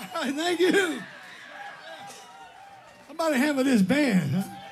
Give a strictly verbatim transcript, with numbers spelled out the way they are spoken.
All right, thank you. How about a hand with this band? Huh?